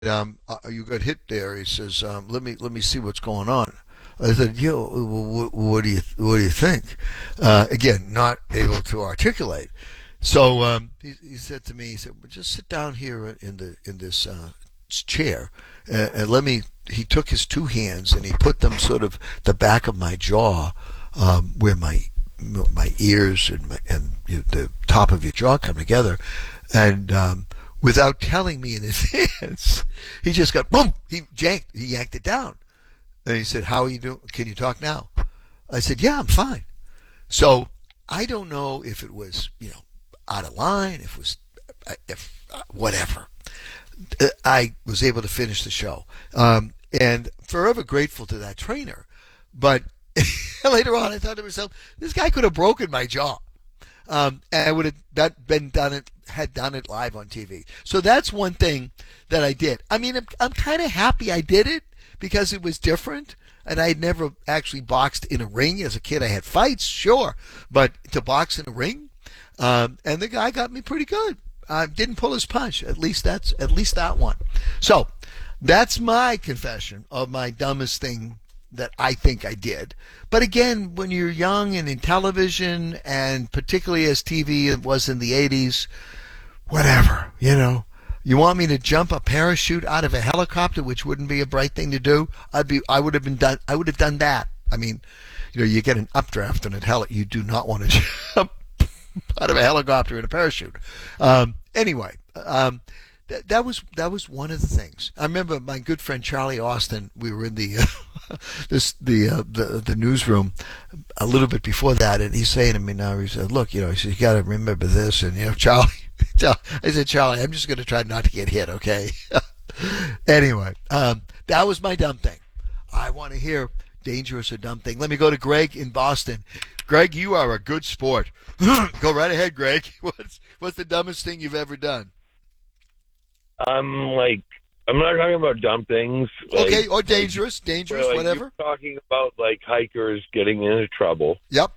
You got hit there. He says, let me see what's going on. I said, yo, what do you think? Again, not able to articulate. So he said to me, he said, well, just sit down here in this chair, and let me. He took his two hands and he put them sort of the back of my jaw, where my ears and the top of your jaw come together, and without telling me in advance, he just got boom. He yanked it down, and he said, "How are you doing? Can you talk now?" I said, "Yeah, I'm fine." So I don't know if it was out of line, if whatever. I was able to finish the show, and forever grateful to that trainer. But later on, I thought to myself, this guy could have broken my jaw, and I would have had done it live on TV. So that's one thing that I did. I mean, I'm kind of happy I did it because it was different, and I had never actually boxed in a ring. As a kid, I had fights, sure, but to box in a ring, and the guy got me pretty good. Didn't pull his punch. At least that one. So that's my confession of my dumbest thing that I think I did. But again, when you're young and in television, and particularly as TV was in the 80s, whatever, You want me to jump a parachute out of a helicopter, which wouldn't be a bright thing to do? I would have done that. I mean, you get an updraft in a you do not want to jump out of a helicopter in a parachute. Anyway, that was one of the things. I remember my good friend Charlie Austin. We were in the the newsroom a little bit before that, and he's saying to me now. He said, "Look, he said, you got to remember this." And Charlie, I said, "Charlie, I'm just going to try not to get hit, okay?" Anyway, that was my dumb thing. I want to hear dangerous or dumb thing. Let me go to Greg in Boston. Greg, you are a good sport. Go right ahead, Greg. What's the dumbest thing you've ever done? I'm not talking about dumb things. Okay, or dangerous, whatever. You're talking about hikers getting into trouble. Yep.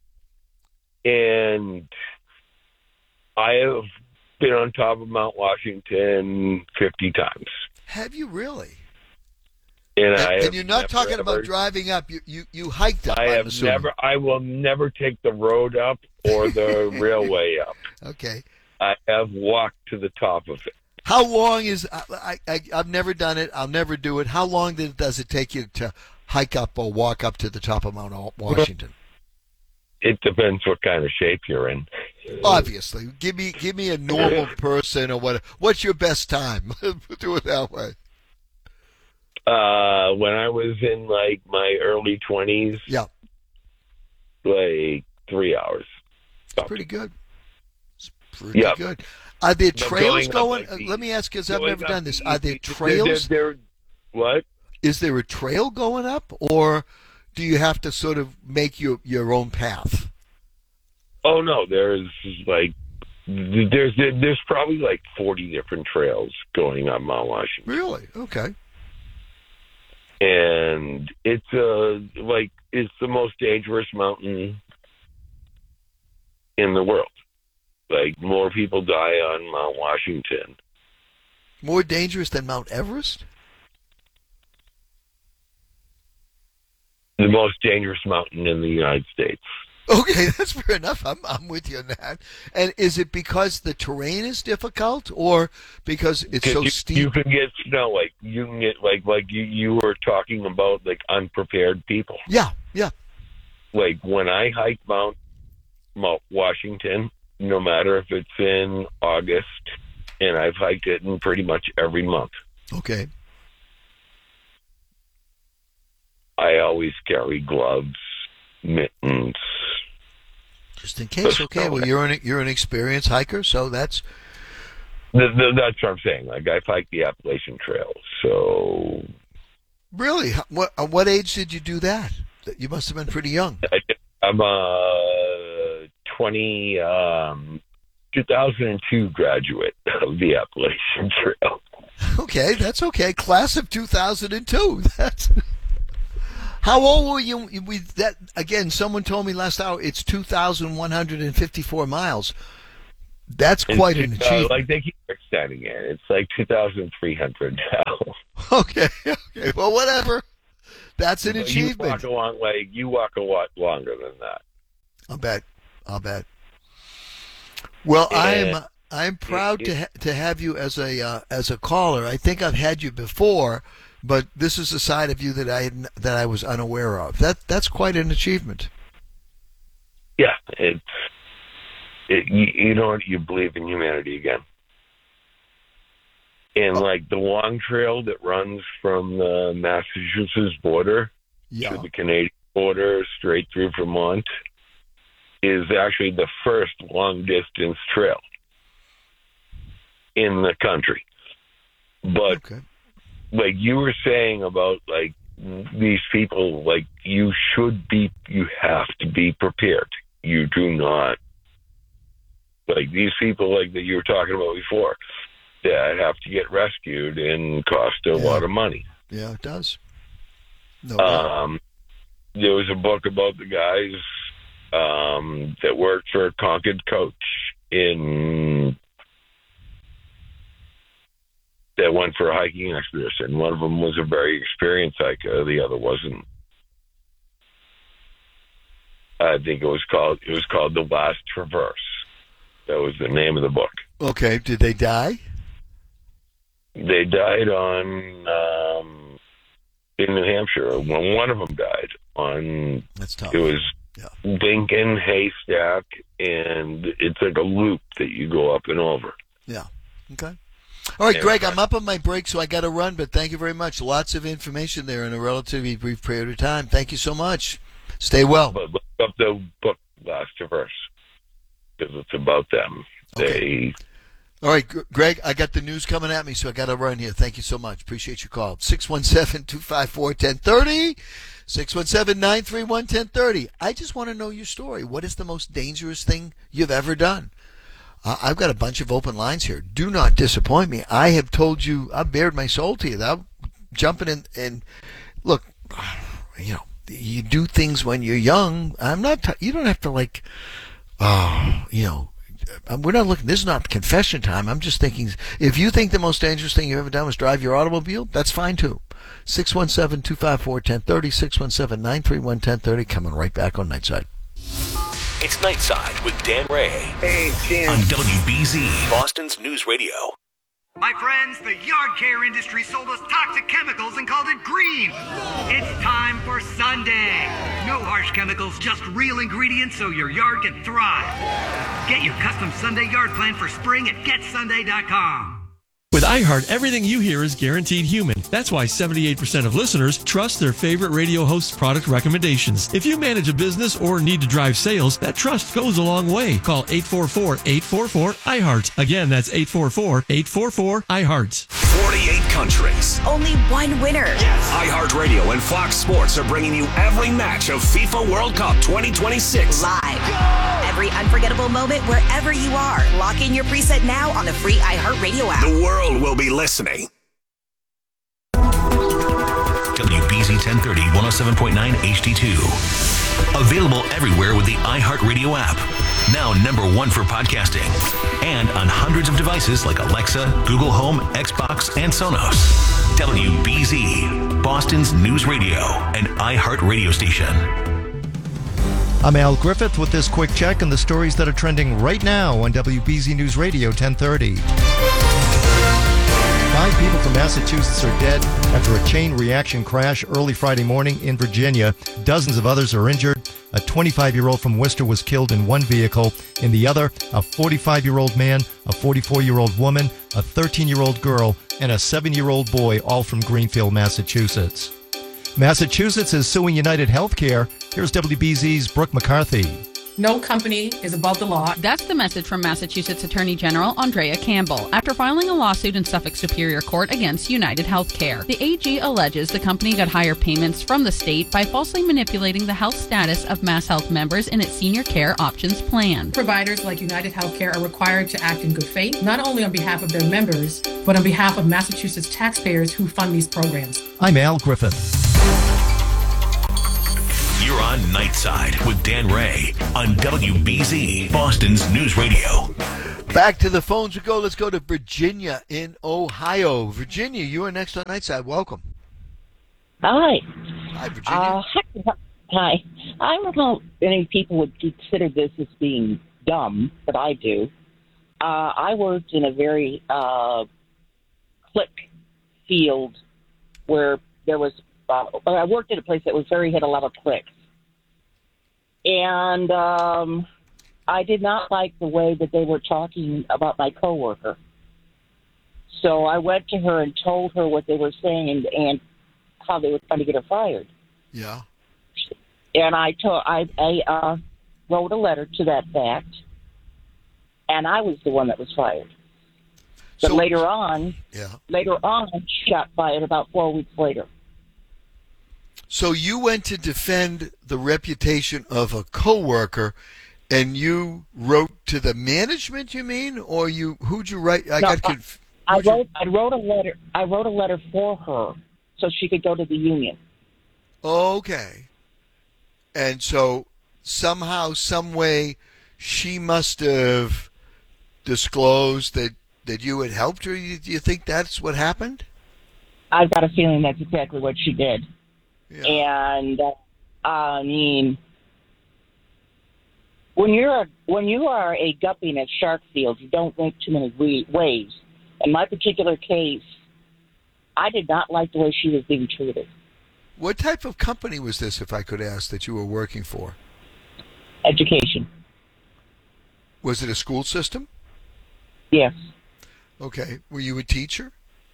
And I have been on top of Mount Washington 50 times. Have you really? And you're not talking about driving up. You hiked up. I will never take the road up or the railway up. Okay. I have walked to the top of it. How long is I've never done it. I'll never do it. How long does it take you to hike up or walk up to the top of Mount Washington? It depends what kind of shape you're in. Obviously, give me a normal person or what. What's your best time? Do it that way. When I was in my early 20s, yeah, 3 hours. It's pretty good. It's pretty good. Are there trails going? Let me ask you, because I've never done this. Are there trails? What? Is there a trail going up, or do you have to sort of make your own path? Oh no, there's probably 40 different trails going on Mount Washington. Really? Okay. And it's it's the most dangerous mountain in the world. More people die on Mount Washington. More dangerous than Mount Everest? The most dangerous mountain in the United States. Okay, that's fair enough. I'm with you on that. And is it because the terrain is difficult, or because it's so steep? You can get snow. You can get you were talking about unprepared people. Yeah. When I hike Mount Washington, no matter if it's in August, and I've hiked it in pretty much every month. Okay. I always carry gloves, mittens. Just in case. Okay. Well, you're an experienced hiker, so that's. That's what I'm saying. I've hiked the Appalachian Trail, so. Really? What age did you do that? You must have been pretty young. I'm 2002 graduate of the Appalachian Trail. Okay, that's okay. Class of 2002. That's. How old were you? That again. Someone told me last hour it's 2,154 miles. That's quite an achievement. Like they keep extending it. It's like 2,300 now. Okay. Well, whatever. That's an achievement. You walk a lot longer than that. I'll bet. Well, I'm proud to have you as a caller. I think I've had you before, but this is a side of you that I was unaware of. That's quite an achievement. Yeah, you believe in humanity again. And like the long trail that runs from the Massachusetts border to the Canadian border straight through Vermont is actually the first long distance trail in the country. But like you were saying about like these people, like you have to be prepared. You do not, like these people like that you were talking about before that have to get rescued and cost a lot of money. Yeah, it does. No there was a book about the guys that worked for Concord Coach that went for a hiking expedition. One of them was a very experienced hiker. The other wasn't. I think it was called The Last Traverse. That was the name of the book. Okay. Did they die? They died in New Hampshire. One of them died on. That's tough. It was Lincoln Haystack, and it's like a loop that you go up and over. Yeah. Okay. All right, Greg, I'm up on my break, so I got to run, but thank you very much. Lots of information there in a relatively brief period of time. Thank you so much. Stay well. But look up the book, Last Traverse, because it's about them. Okay. All right, Greg, I got the news coming at me, so I got to run here. Thank you so much. Appreciate your call. 617-254-1030, 617-931-1030. I just want to know your story. What is the most dangerous thing you've ever done? I've got a bunch of open lines here. Do not disappoint me. I have told you, I've bared my soul to you. I'm jumping in and look, you do things when you're young. You don't have to we're not looking, this is not confession time. I'm just thinking, if you think the most dangerous thing you've ever done was drive your automobile, that's fine too. 617-254-1030, 617-931-1030. Coming right back on Nightside. It's Nightside with Dan Ray. Hey, Tim. On WBZ, Boston's News Radio. My friends, the yard care industry sold us toxic chemicals and called it green. It's time for Sunday. No harsh chemicals, just real ingredients so your yard can thrive. Get your custom Sunday yard plan for spring at getsunday.com. With iHeart, everything you hear is guaranteed human. That's why 78% of listeners trust their favorite radio host's product recommendations. If you manage a business or need to drive sales, that trust goes a long way. Call 844-844-iHeart. Again, that's 844-844-iHeart. 48 countries. Only one winner. Yes. iHeartRadio and Fox Sports are bringing you every match of FIFA World Cup 2026. Live. Go! Every unforgettable moment wherever you are. Lock in your preset now on the free iHeartRadio app. The world will be listening. WBZ 1030, 107.9 HD2. Available everywhere with the iHeartRadio app. Now #1 for podcasting. And on hundreds of devices like Alexa, Google Home, Xbox, and Sonos. WBZ, Boston's news radio and iHeartRadio station. I'm Al Griffith with this quick check on the stories that are trending right now on WBZ News Radio 1030. 5 people from Massachusetts are dead after a chain reaction crash early Friday morning in Virginia. Dozens of others are injured. A 25-year-old from Worcester was killed in one vehicle. In the other, a 45-year-old man, a 44-year-old woman, a 13-year-old girl, and a 7-year-old boy, all from Greenfield, Massachusetts. Massachusetts is suing United Healthcare. Here's WBZ's Brooke McCarthy. No company is above the law. That's the message from Massachusetts Attorney General Andrea Campbell after filing a lawsuit in Suffolk Superior Court against United Healthcare. The AG alleges the company got higher payments from the state by falsely manipulating the health status of MassHealth members in its Senior Care Options plan. Providers like United Healthcare are required to act in good faith, not only on behalf of their members, but on behalf of Massachusetts taxpayers who fund these programs. I'm Al Griffith. You're on Nightside with Dan Ray on WBZ, Boston's News Radio. Back to the phones we go. Let's go to Virginia in Ohio. Virginia, you are next on Nightside. Welcome. Hi. Hi, Virginia. Hi. I don't know if any people would consider this as being dumb, but I do. I worked in a very click field where there was, I worked at a place that had a lot of clicks. And I did not like the way that they were talking about my coworker. So I went to her and told her what they were saying and how they were trying to get her fired. Yeah. And I wrote a letter to that fact, and I was the one that was fired. But later on, she got fired about 4 weeks later. So you went to defend the reputation of a coworker, and you wrote to the management, you mean, or who'd you write? I wrote a letter. I wrote a letter for her so she could go to the union. Okay. And so somehow, some way, she must have disclosed that you had helped her. Do you think that's what happened? I've got a feeling that's exactly what she did. Yeah. And I mean, when you are a guppy in a shark field, you don't think too many ways. In my particular case, I did not like the way she was being treated. What type of company was this, if I could ask, that you were working for? Education. Was it a school system? Yes. Okay. Were you a teacher?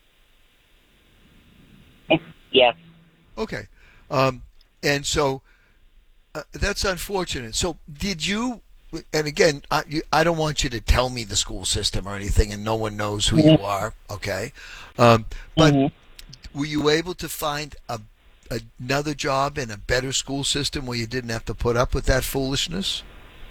Yes. Okay. And so that's unfortunate. So did you, and again, I don't want you to tell me the school system or anything, and no one knows who you are, okay? But were you able to find another job in a better school system where you didn't have to put up with that foolishness?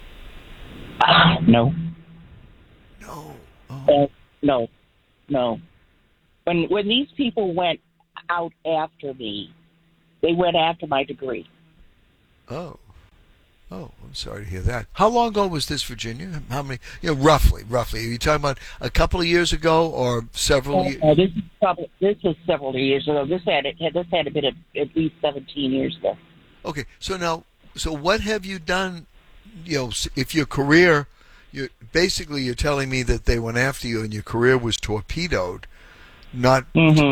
No. No. Oh. No. When these people went out after me, they went after my degree. Oh, I'm sorry to hear that. How long ago was this, Virginia? How many, roughly? Are you talking about a couple of years ago or several years? This was several years ago. This had been at least 17 years ago. Okay, so what have you done, if your career, you're telling me that they went after you and your career was torpedoed, not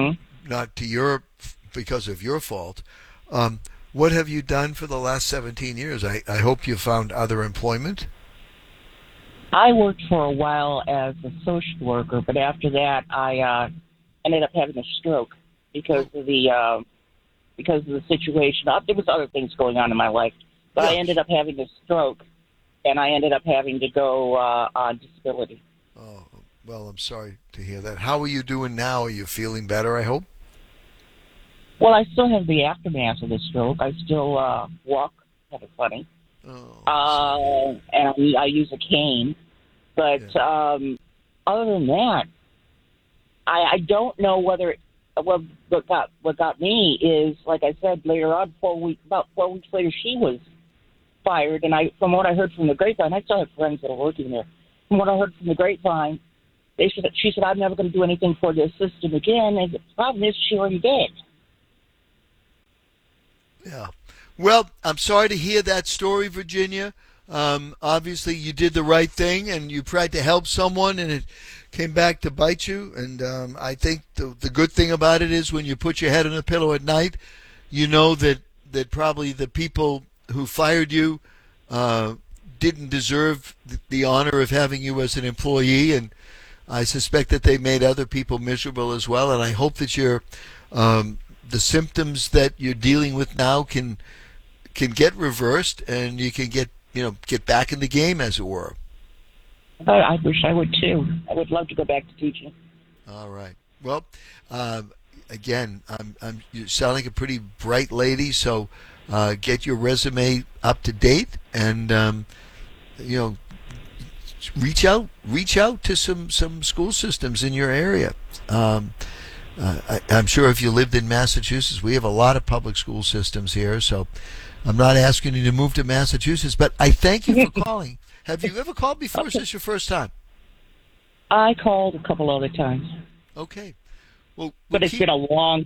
because of your fault. What have you done for the last 17 years? I hope you found other employment. I worked for a while as a social worker, but after that, I ended up having a stroke because of the situation. There was other things going on in my life, but I ended up having a stroke, and I ended up having to go on disability. Oh, well, I'm sorry to hear that. How are you doing now? Are you feeling better, I hope? Well, I still have the aftermath of the stroke. I still walk kind of funny. And I use a cane. But other than that, I don't know whether what got me is, like I said, later on, about 4 weeks later, she was fired. And from what I heard from the grapevine, I still have friends that are working there. From what I heard from the grapevine, she said, I'm never going to do anything for this system again. And the problem is she already did. Yeah. Well, I'm sorry to hear that story, Virginia. Obviously, you did the right thing, and you tried to help someone, and it came back to bite you. And I think the good thing about it is when you put your head on a pillow at night, you know that probably the people who fired you didn't deserve the honor of having you as an employee, and I suspect that they made other people miserable as well. And I hope that you're the symptoms that you're dealing with now can get reversed, and you can get back in the game, as it were. I wish I would too. I would love to go back to teaching. All right. Well, again, you sound like a pretty bright lady, so get your resume up to date, and reach out to some school systems in your area. I'm sure if you lived in Massachusetts, we have a lot of public school systems here, so I'm not asking you to move to Massachusetts, but I thank you for calling. Have you ever called before? Or is this your first time? I called a couple other times. Okay. Well, but it's been a long